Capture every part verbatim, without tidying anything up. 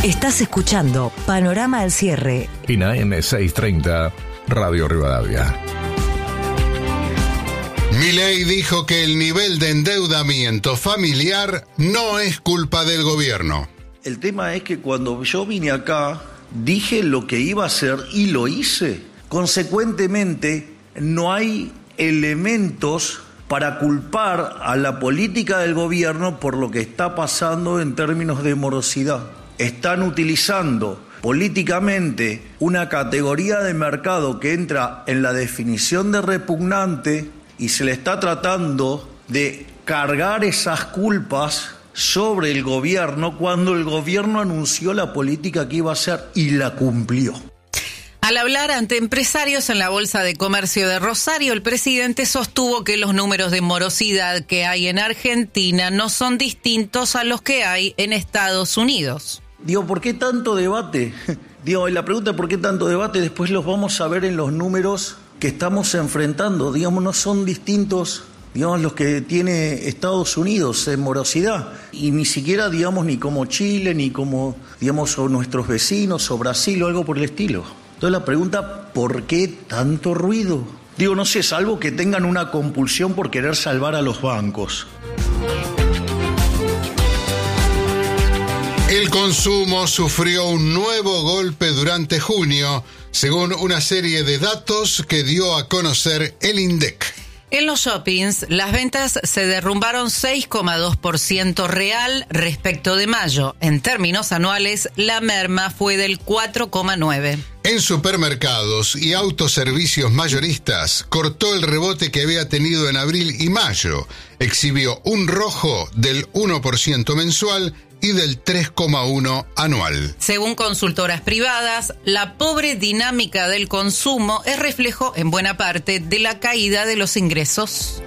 Estás escuchando Panorama al Cierre en A M seiscientos treinta, Radio Rivadavia. Milei dijo que el nivel de endeudamiento familiar no es culpa del gobierno. El tema es que cuando yo vine acá, dije lo que iba a hacer y lo hice. Consecuentemente, no hay elementos para culpar a la política del gobierno por lo que está pasando en términos de morosidad. Están utilizando políticamente una categoría de mercado que entra en la definición de repugnante y se le está tratando de cargar esas culpas sobre el gobierno cuando el gobierno anunció la política que iba a hacer y la cumplió. Al hablar ante empresarios en la Bolsa de Comercio de Rosario, el presidente sostuvo que los números de morosidad que hay en Argentina no son distintos a los que hay en Estados Unidos. Digo, ¿por qué tanto debate? Digo, la pregunta es ¿por qué tanto debate? Después los vamos a ver en los números que estamos enfrentando. Digamos, no son distintos, digamos, los que tiene Estados Unidos en morosidad. Y ni siquiera, digamos, ni como Chile, ni como, digamos, o nuestros vecinos, o Brasil, o algo por el estilo. Entonces la pregunta, ¿por qué tanto ruido? Digo, no sé, salvo que tengan una compulsión por querer salvar a los bancos. El consumo sufrió un nuevo golpe durante junio, según una serie de datos que dio a conocer el INDEC. En los shoppings, las ventas se derrumbaron seis coma dos por ciento real respecto de mayo. En términos anuales, la merma fue del cuatro coma nueve por ciento. En supermercados y autoservicios mayoristas, cortó el rebote que había tenido en abril y mayo. Exhibió un rojo del uno por ciento mensual y del tres coma uno por ciento anual. Según consultoras privadas, la pobre dinámica del consumo es reflejo, en buena parte, de la caída de los ingresos.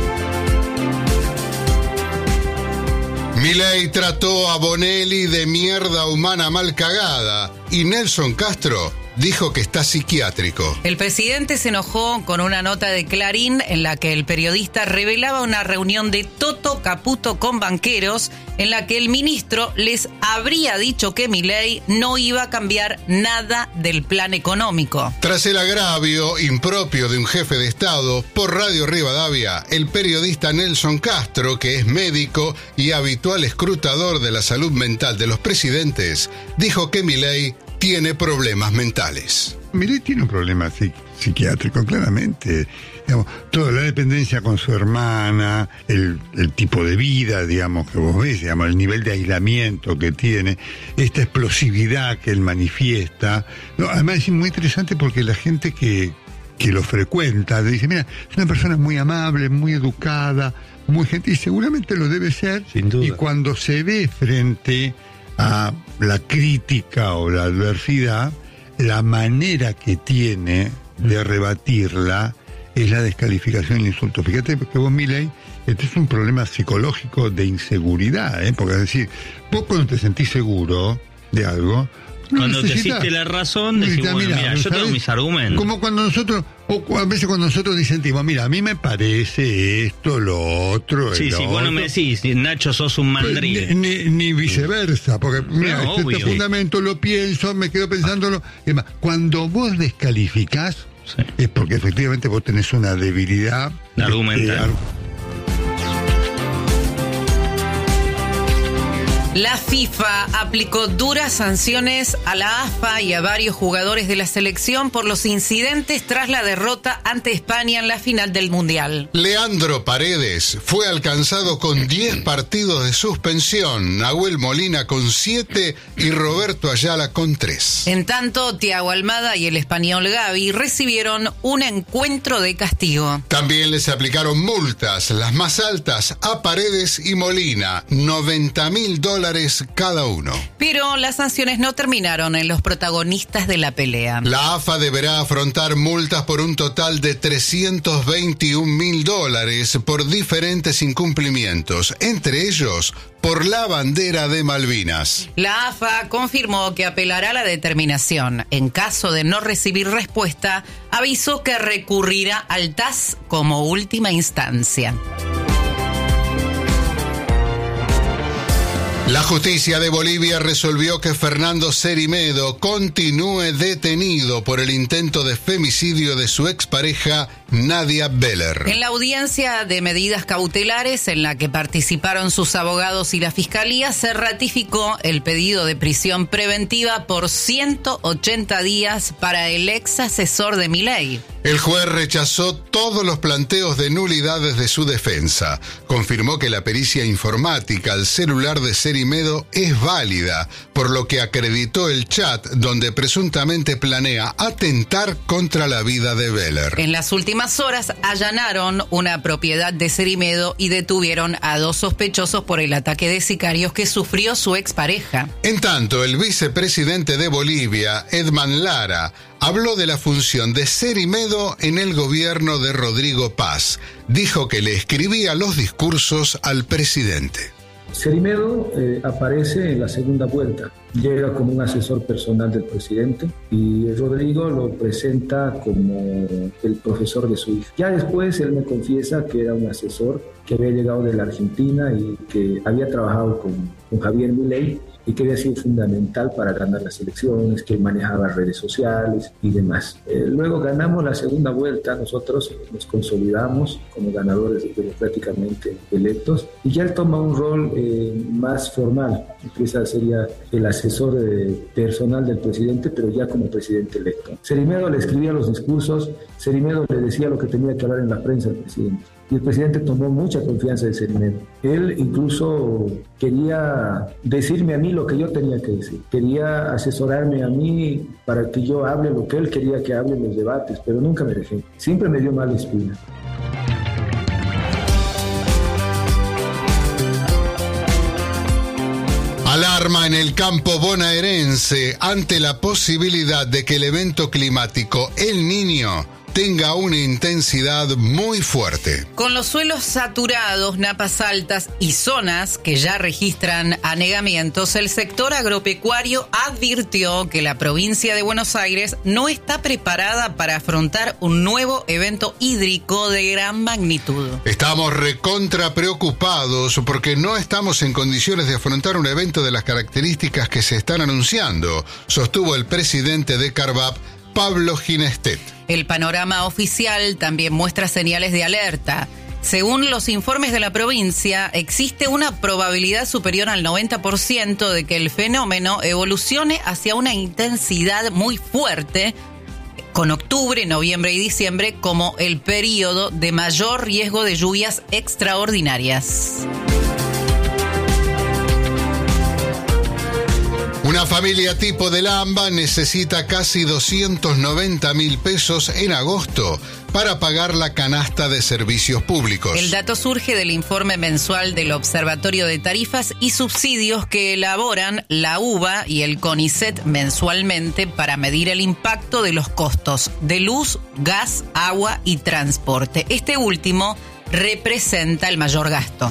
Milei trató a Bonelli de mierda humana mal cagada y Nelson Castro dijo que está psiquiátrico. El presidente se enojó con una nota de Clarín en la que el periodista revelaba una reunión de Toto Caputo con banqueros en la que el ministro les habría dicho que Milei no iba a cambiar nada del plan económico. Tras el agravio impropio de un jefe de Estado, por Radio Rivadavia, el periodista Nelson Castro, que es médico y habitual escrutador de la salud mental de los presidentes, dijo que Milei tiene problemas mentales. Milei tiene un problema psiqui- psiquiátrico, claramente. Digamos, toda la dependencia con su hermana, el, el tipo de vida, digamos, que vos ves, digamos, el nivel de aislamiento que tiene, esta explosividad que él manifiesta. No, además es muy interesante porque la gente que, que lo frecuenta le dice, mira, es una persona muy amable, muy educada, muy gentil, y seguramente lo debe ser. Sin duda. Y cuando se ve frente a la crítica o la adversidad, la manera que tiene de rebatirla es la descalificación y el insulto. Fíjate que vos, Milei, este es un problema psicológico de inseguridad, ¿eh? Porque es decir, vos cuando te sentís seguro de algo, no cuando te necesitas, existe la razón, decís, bueno, mira, mira yo ¿sabes? tengo mis argumentos. Como cuando nosotros, o a veces cuando nosotros disentimos, mira, a mí me parece esto, lo otro, Sí, el sí, otro. vos no me decís, Nacho, sos un mandril. Pues, ni, ni, ni viceversa, porque mira, No, este, obvio. este fundamento lo pienso, me quedo pensándolo. Es más, cuando vos descalificás, Sí. es porque efectivamente vos tenés una debilidad Argumental. este, ar- La FIFA aplicó duras sanciones a la A F A y a varios jugadores de la selección por los incidentes tras la derrota ante España en la final del Mundial. Leandro Paredes fue alcanzado con diez partidos de suspensión, Nahuel Molina con siete y Roberto Ayala con tres. En tanto, Thiago Almada y el español Gavi recibieron un encuentro de castigo. También les aplicaron multas, las más altas a Paredes y Molina, noventa mil dólares cada uno. Pero las sanciones no terminaron en los protagonistas de la pelea. La A F A deberá afrontar multas por un total de trescientos veintiún mil dólares por diferentes incumplimientos, entre ellos por la bandera de Malvinas. La A F A confirmó que apelará a la determinación. En caso de no recibir respuesta, avisó que recurrirá al T A S como última instancia. La justicia de Bolivia resolvió que Fernando Cerimedo continúe detenido por el intento de femicidio de su expareja Nadia Beller. En la audiencia de medidas cautelares en la que participaron sus abogados y la fiscalía, se ratificó el pedido de prisión preventiva por ciento ochenta días para el ex asesor de Milei. El juez rechazó todos los planteos de nulidades de su defensa. Confirmó que la pericia informática al celular de Cerimedo es válida, por lo que acreditó el chat donde presuntamente planea atentar contra la vida de Beller. En las últimas horas allanaron una propiedad de Cerimedo y detuvieron a dos sospechosos por el ataque de sicarios que sufrió su expareja. En tanto, el vicepresidente de Bolivia, Edman Lara, habló de la función de Cerimedo en el gobierno de Rodrigo Paz. Dijo que le escribía los discursos al presidente. Cerimedo eh, aparece en la segunda vuelta, llega como un asesor personal del presidente y Rodrigo lo presenta como el profesor de su hija. Ya después él me confiesa que era un asesor que había llegado de la Argentina y que había trabajado con, con Javier Milei y que había sido fundamental para ganar las elecciones, que él manejaba redes sociales y demás. Eh, luego ganamos la segunda vuelta, nosotros nos consolidamos como ganadores democráticamente electos y ya él toma un rol eh, más formal, empieza a ser ya el asesor eh, personal del presidente, pero ya como presidente electo. Cerimedo le escribía los discursos, Cerimedo le decía lo que tenía que hablar en la prensa al presidente. Y el presidente tomó mucha confianza de Cerimedo. Él incluso quería decirme a mí lo que yo tenía que decir. Quería asesorarme a mí para que yo hable lo que él quería que hable en los debates, pero nunca me dejé. Siempre me dio mala espina. Alarma en el campo bonaerense ante la posibilidad de que el evento climático El Niño tenga una intensidad muy fuerte. Con los suelos saturados, napas altas y zonas que ya registran anegamientos, el sector agropecuario advirtió que la provincia de Buenos Aires no está preparada para afrontar un nuevo evento hídrico de gran magnitud. Estamos recontra preocupados porque no estamos en condiciones de afrontar un evento de las características que se están anunciando, sostuvo el presidente de Carvap, Pablo Ginestet. El panorama oficial también muestra señales de alerta. Según los informes de la provincia, existe una probabilidad superior al noventa por ciento de que el fenómeno evolucione hacia una intensidad muy fuerte, con octubre, noviembre y diciembre como el periodo de mayor riesgo de lluvias extraordinarias. Una familia tipo del AMBA necesita casi doscientos noventa mil pesos en agosto para pagar la canasta de servicios públicos. El dato surge del informe mensual del Observatorio de Tarifas y Subsidios que elaboran la U B A y el CONICET mensualmente para medir el impacto de los costos de luz, gas, agua y transporte. Este último representa el mayor gasto.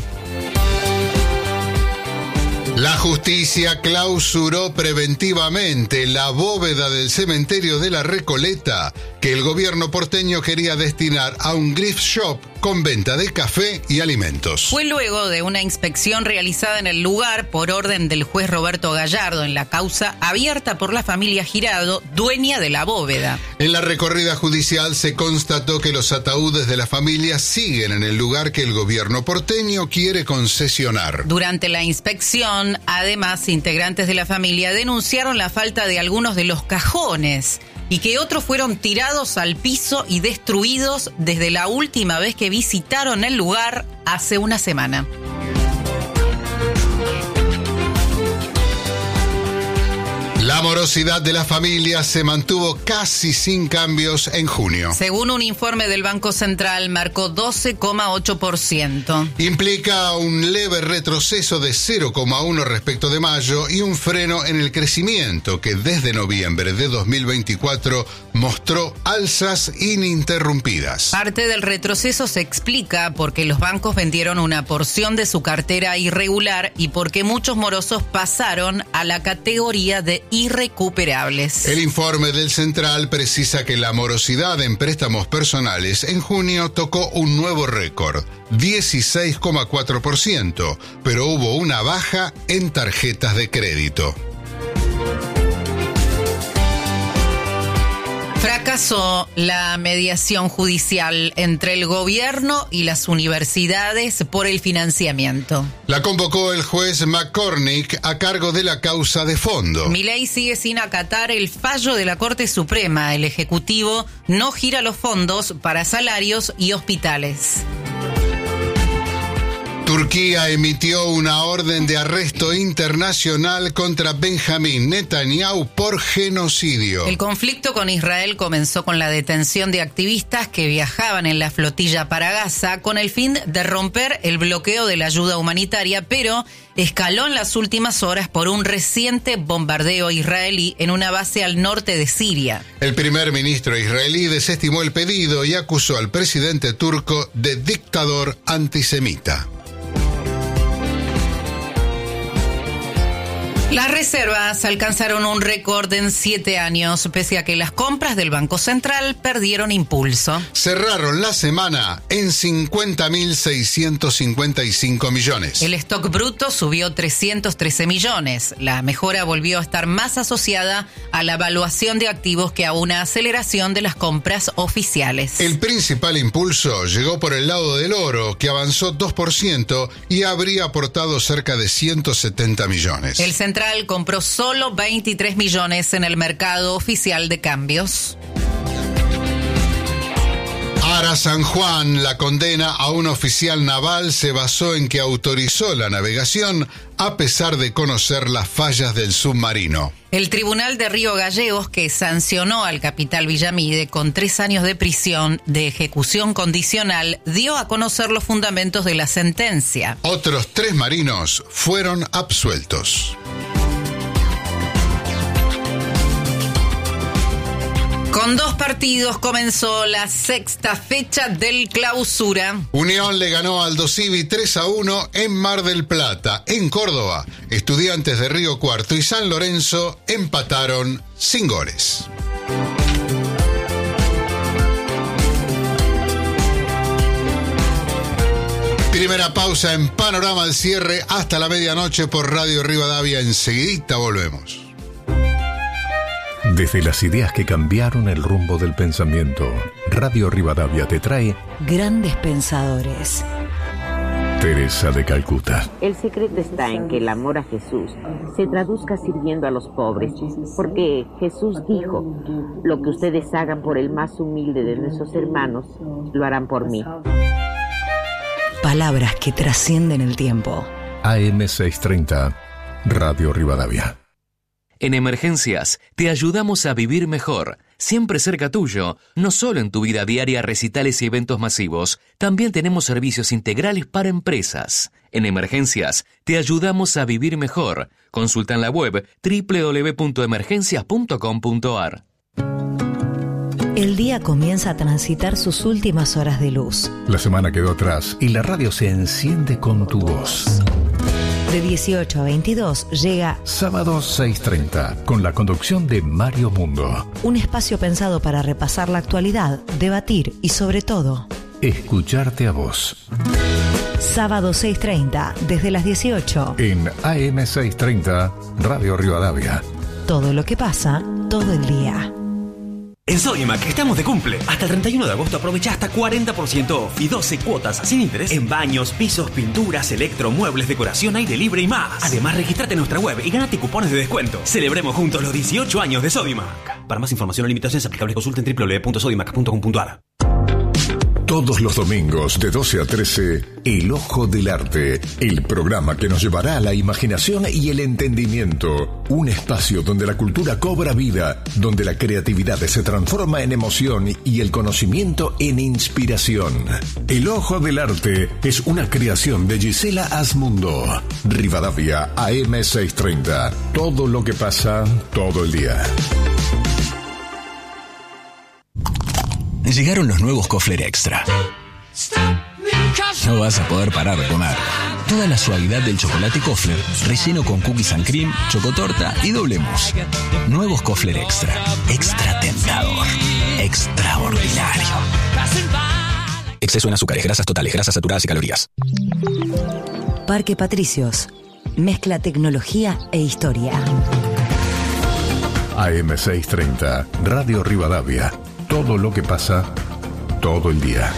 La justicia clausuró preventivamente la bóveda del cementerio de la Recoleta que el gobierno porteño quería destinar a un gift shop con venta de café y alimentos. Fue luego de una inspección realizada en el lugar por orden del juez Roberto Gallardo en la causa abierta por la familia Girado, dueña de la bóveda. En la recorrida judicial se constató que los ataúdes de la familia siguen en el lugar que el gobierno porteño quiere concesionar. Durante la inspección, además, integrantes de la familia denunciaron la falta de algunos de los cajones y que otros fueron tirados al piso y destruidos desde la última vez que visitaron el lugar hace una semana. La morosidad de la familia se mantuvo casi sin cambios en junio. Según un informe del Banco Central, marcó doce coma ocho por ciento. Implica un leve retroceso de cero coma uno respecto de mayo y un freno en el crecimiento que desde noviembre de dos mil veinticuatro mostró alzas ininterrumpidas. Parte del retroceso se explica porque los bancos vendieron una porción de su cartera irregular y porque muchos morosos pasaron a la categoría de irregularidad. irrecuperables. El informe del Central precisa que la morosidad en préstamos personales en junio tocó un nuevo récord, dieciséis coma cuatro por ciento, pero hubo una baja en tarjetas de crédito. Fracasó la mediación judicial entre el gobierno y las universidades por el financiamiento. La convocó el juez McCormick a cargo de la causa de fondo. Milei sigue sin acatar el fallo de la Corte Suprema. El Ejecutivo no gira los fondos para salarios y hospitales. Turquía emitió una orden de arresto internacional contra Benjamín Netanyahu por genocidio. El conflicto con Israel comenzó con la detención de activistas que viajaban en la flotilla para Gaza con el fin de romper el bloqueo de la ayuda humanitaria, pero escaló en las últimas horas por un reciente bombardeo israelí en una base al norte de Siria. El primer ministro israelí desestimó el pedido y acusó al presidente turco de dictador antisemita. Las reservas alcanzaron un récord en siete años, pese a que las compras del Banco Central perdieron impulso. Cerraron la semana en cincuenta mil seiscientos cincuenta y cinco millones. El stock bruto subió trescientos trece millones. La mejora volvió a estar más asociada a la evaluación de activos que a una aceleración de las compras oficiales. El principal impulso llegó por el lado del oro, que avanzó dos por ciento y habría aportado cerca de ciento setenta millones. El Central compró solo veintitrés millones en el mercado oficial de cambios. Ara San Juan, la condena a un oficial naval se basó en que autorizó la navegación a pesar de conocer las fallas del submarino. El Tribunal de Río Gallegos, que sancionó al capitán Villamide con tres años de prisión de ejecución condicional, dio a conocer los fundamentos de la sentencia. Otros tres marinos fueron absueltos. Con dos partidos comenzó la sexta fecha del Clausura. Unión le ganó al Dosivi tres a uno en Mar del Plata. En Córdoba, Estudiantes de Río Cuarto y San Lorenzo empataron sin goles. Primera pausa en Panorama al cierre hasta la medianoche por Radio Rivadavia. Enseguidita volvemos. Desde las ideas que cambiaron el rumbo del pensamiento, Radio Rivadavia te trae Grandes Pensadores. Teresa de Calcuta. El secreto está en que el amor a Jesús se traduzca sirviendo a los pobres, porque Jesús dijo: lo que ustedes hagan por el más humilde de nuestros hermanos, lo harán por mí. Palabras que trascienden el tiempo. A M seiscientos treinta, Radio Rivadavia. En Emergencias te ayudamos a vivir mejor, siempre cerca tuyo, no solo en tu vida diaria, recitales y eventos masivos, también tenemos servicios integrales para empresas. En Emergencias te ayudamos a vivir mejor. Consulta en la web doble u doble u doble u punto emergencias punto com punto a r. El día comienza a transitar sus últimas horas de luz. La semana quedó atrás y la radio se enciende con tu voz. De dieciocho a veintidós llega Sábado seis treinta, con la conducción de Mario Mundo. Un espacio pensado para repasar la actualidad, debatir y sobre todo escucharte a vos. Sábado seis treinta, desde las dieciocho. En A M seiscientos treinta, Radio Rivadavia. Todo lo que pasa, todo el día. En Sodimac estamos de cumple. Hasta el treinta y uno de agosto aprovecha hasta cuarenta por ciento off y doce cuotas sin interés en baños, pisos, pinturas, electro, muebles, decoración, aire libre y más. Además, registrate en nuestra web y gánate cupones de descuento. Celebremos juntos los dieciocho años de Sodimac. Para más información o limitaciones aplicables, consulten doble u doble u doble u punto sodimac punto com punto a r. Todos los domingos de doce a trece, El Ojo del Arte, el programa que nos llevará a la imaginación y el entendimiento. Un espacio donde la cultura cobra vida, donde la creatividad se transforma en emoción y el conocimiento en inspiración. El Ojo del Arte es una creación de Gisela Asmundo. Rivadavia, A M seiscientos treinta. Todo lo que pasa, todo el día. Llegaron los nuevos Kofler Extra. No vas a poder parar de comer. toda la suavidad del chocolate Kofler, relleno con cookies and cream, chocotorta y doble mousse. Nuevos Kofler Extra. Extra tentador. Extraordinario. Exceso en azúcares, grasas totales, grasas saturadas y calorías. Parque Patricios. Mezcla tecnología e historia. A M seiscientos treinta, Radio Rivadavia. Todo lo que pasa, todo el día.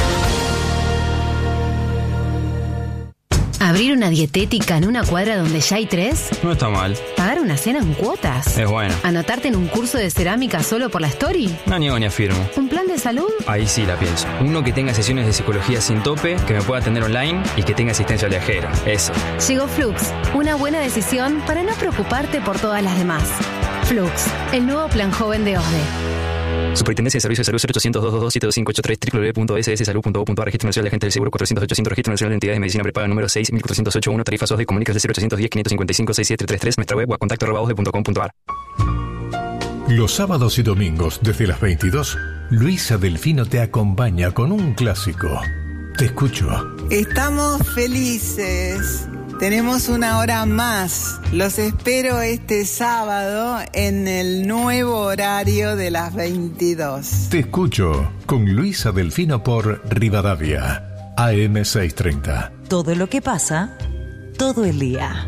¿Abrir una dietética en una cuadra donde ya hay tres? No está mal. ¿Pagar una cena en cuotas? Es bueno. ¿Anotarte en un curso de cerámica solo por la story? No niego ni afirmo. ¿Un plan de salud? Ahí sí la pienso. Uno que tenga sesiones de psicología sin tope, que me pueda atender online y que tenga asistencia al viajero. Eso. Llegó Flux. Una buena decisión para no preocuparte por todas las demás. Flux, el nuevo plan joven de O S D E. Superintendencia de Servicios de Salud cero ochocientos, doscientos veintidós, siete dos cinco ocho tres, doble u doble u doble u punto s s salud punto gov punto a r, Registro Nacional de Agentes del Seguro cuatrocientos ochocientos, Registro Nacional de Entidades de Medicina Prepaga número seis mil cuatrocientos ochenta y uno, tarifas O S D E, comunícase cero ochocientos diez, quinientos cincuenta y cinco, sesenta y siete treinta y tres, nuestra web o a contacto arroba o s d e punto com punto a r. Los sábados y domingos desde las veintidós, Luisa Delfino te acompaña con un clásico. Te escucho. Estamos felices. Tenemos una hora más. Los espero este sábado en el nuevo horario de las veintidós. Te escucho con Luisa Delfino por Rivadavia, A M seiscientos treinta. Todo lo que pasa, todo el día.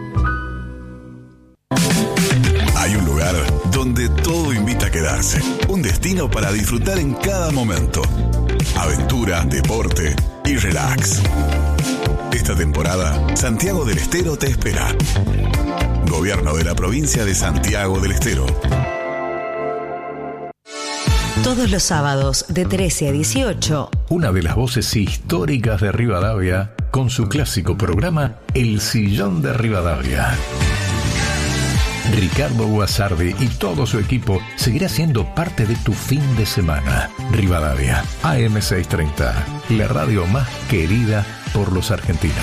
Hay un lugar donde todo invita a quedarse. Un destino para disfrutar en cada momento. Aventura, deporte y relax. Esta temporada, Santiago del Estero te espera. Gobierno de la provincia de Santiago del Estero. Todos los sábados de trece a dieciocho. Una de las voces históricas de Rivadavia con su clásico programa El Sillón de Rivadavia. Ricardo Guasardi y todo su equipo seguirá siendo parte de tu fin de semana. Rivadavia, A M seiscientos treinta, la radio más querida por los argentinos.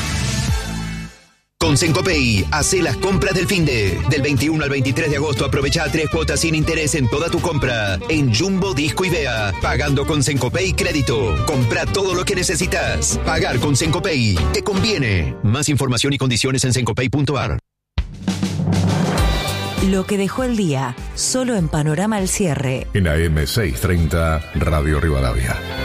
Con Sencopay, hacé las compras del finde. Del veintiuno al veintitrés de agosto aprovecha tres cuotas sin interés en toda tu compra. En Jumbo, Disco y Bea. Pagando con Sencopay Crédito. Compra todo lo que necesitas. Pagar con Sencopay. Te conviene. Más información y condiciones en sencopay punto a r. Lo que dejó el día, solo en Panorama al cierre. En A M seiscientos treinta, Radio Rivadavia.